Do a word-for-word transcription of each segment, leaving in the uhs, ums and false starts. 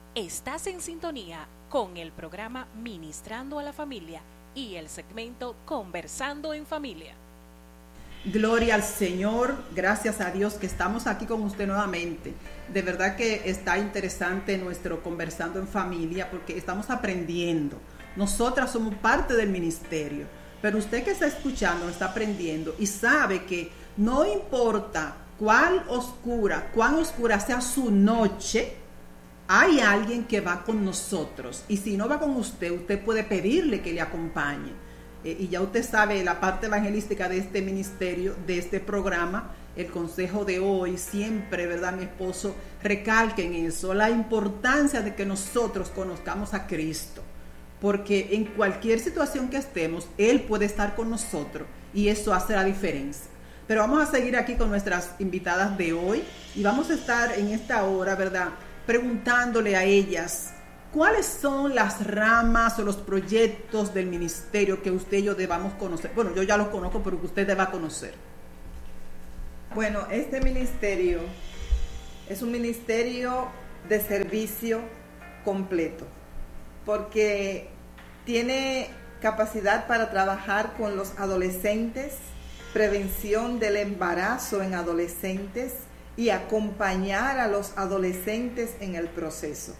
Estás en sintonía con el programa Ministrando a la Familia y el segmento Conversando en Familia. Gloria al Señor, gracias a Dios que estamos aquí con usted nuevamente. De verdad que está interesante nuestro Conversando en Familia porque estamos aprendiendo. Nosotras somos parte del ministerio, pero usted que está escuchando está aprendiendo y sabe que no importa cuán oscura, cuán oscura sea su noche, hay alguien que va con nosotros. Y si no va con usted, usted puede pedirle que le acompañe. Eh, y ya usted sabe la parte evangelística de este ministerio, de este programa, el consejo de hoy, siempre, ¿verdad? Mi esposo recalca en eso, la importancia de que nosotros conozcamos a Cristo, porque en cualquier situación que estemos, Él puede estar con nosotros y eso hace la diferencia. Pero vamos a seguir aquí con nuestras invitadas de hoy y vamos a estar en esta hora, ¿verdad?, preguntándole a ellas ¿cuáles son las ramas o los proyectos del ministerio que usted y yo debamos conocer? Bueno, yo ya los conozco, pero que usted deba conocer. Bueno, este ministerio es un ministerio de servicio completo, porque tiene capacidad para trabajar con los adolescentes, prevención del embarazo en adolescentes y acompañar a los adolescentes en el proceso.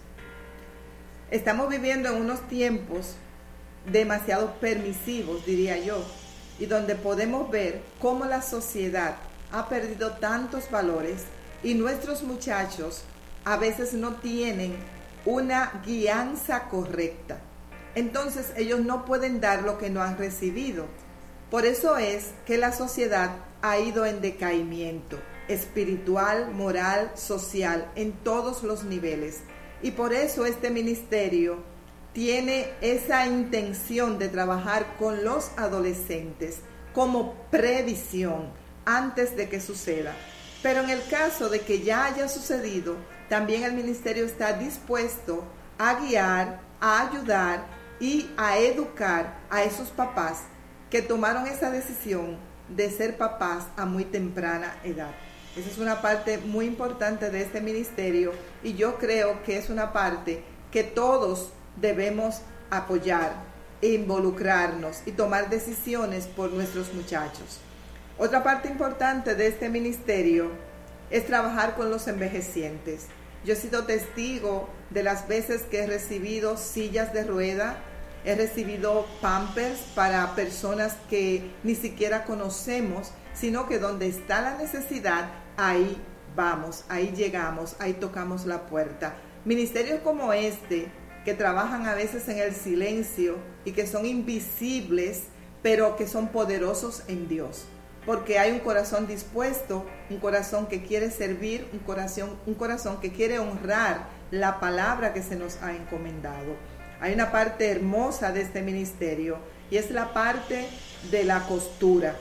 Estamos viviendo en unos tiempos demasiado permisivos, diría yo, y donde podemos ver cómo la sociedad ha perdido tantos valores y nuestros muchachos a veces no tienen una guianza correcta. Entonces ellos no pueden dar lo que no han recibido. Por eso es que la sociedad ha ido en decaimiento espiritual, moral, social, en todos los niveles. Y por eso este ministerio tiene esa intención de trabajar con los adolescentes como previsión antes de que suceda. Pero en el caso de que ya haya sucedido, también el ministerio está dispuesto a guiar, a ayudar y a educar a esos papás que tomaron esa decisión de ser papás a muy temprana edad. Esa es una parte muy importante de este ministerio y yo creo que es una parte que todos debemos apoyar, involucrarnos y tomar decisiones por nuestros muchachos. Otra parte importante de este ministerio es trabajar con los envejecientes. Yo he sido testigo de las veces que he recibido sillas de rueda, he recibido pampers para personas que ni siquiera conocemos, sino que donde está la necesidad, ahí vamos, ahí llegamos, ahí tocamos la puerta. Ministerios como este, que trabajan a veces en el silencio y que son invisibles, pero que son poderosos en Dios, porque hay un corazón dispuesto, un corazón que quiere servir, un corazón, un corazón que quiere honrar la palabra que se nos ha encomendado. Hay una parte hermosa de este ministerio y es la parte de la costura.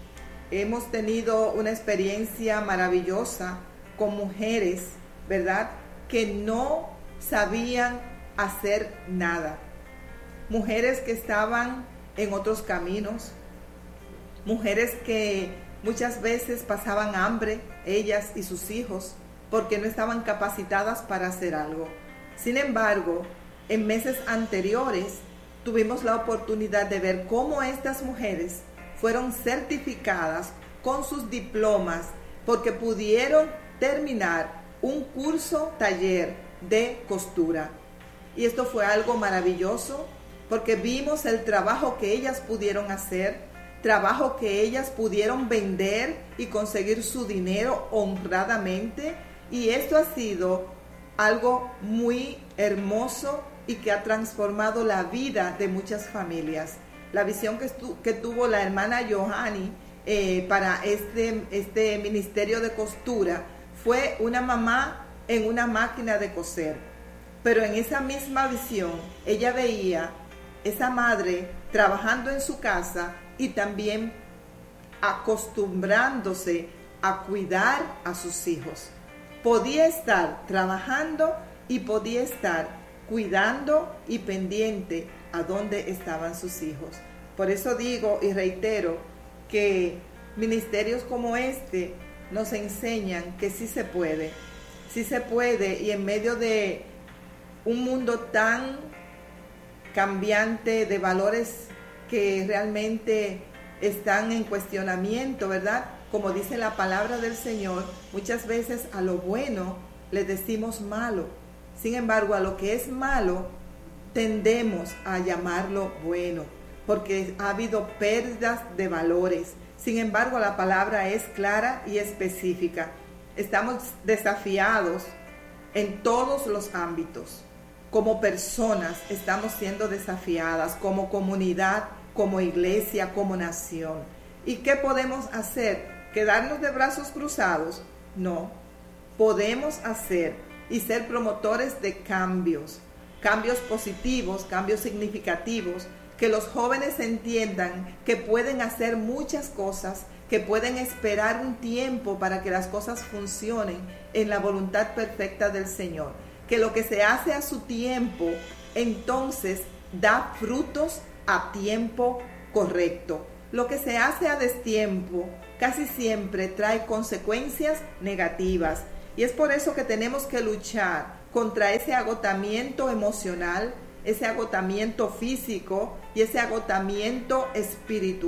Hemos tenido una experiencia maravillosa con mujeres, ¿verdad?, que no sabían hacer nada. Mujeres que estaban en otros caminos, mujeres que muchas veces pasaban hambre, ellas y sus hijos, porque no estaban capacitadas para hacer algo. Sin embargo, en meses anteriores tuvimos la oportunidad de ver cómo estas mujeres fueron certificadas con sus diplomas porque pudieron terminar un curso taller de costura. Y esto fue algo maravilloso porque vimos el trabajo que ellas pudieron hacer, trabajo que ellas pudieron vender y conseguir su dinero honradamente. Y esto ha sido algo muy hermoso y que ha transformado la vida de muchas familias. La visión que, estu- que tuvo la hermana Johanny eh, para este, este ministerio de costura fue una mamá en una máquina de coser. Pero en esa misma visión, ella veía esa madre trabajando en su casa y también acostumbrándose a cuidar a sus hijos. Podía estar trabajando y podía estar cuidando y pendiente a dónde estaban sus hijos. Por eso digo y reitero que ministerios como este nos enseñan que sí se puede, sí se puede, y en medio de un mundo tan cambiante de valores que realmente están en cuestionamiento, ¿verdad? Como dice la palabra del Señor, muchas veces a lo bueno le decimos malo. Sin embargo, a lo que es malo tendemos a llamarlo bueno, porque ha habido pérdidas de valores. Sin embargo, la palabra es clara y específica. Estamos desafiados en todos los ámbitos. Como personas estamos siendo desafiadas, como comunidad, como iglesia, como nación. ¿Y qué podemos hacer? ¿Quedarnos de brazos cruzados? No. Podemos hacer y ser promotores de cambios, cambios positivos, cambios significativos, que los jóvenes entiendan que pueden hacer muchas cosas, que pueden esperar un tiempo para que las cosas funcionen en la voluntad perfecta del Señor, que lo que se hace a su tiempo, entonces da frutos a tiempo correcto. Lo que se hace a destiempo casi siempre trae consecuencias negativas, y es por eso que tenemos que luchar contra ese agotamiento emocional, ese agotamiento físico y ese agotamiento espiritual.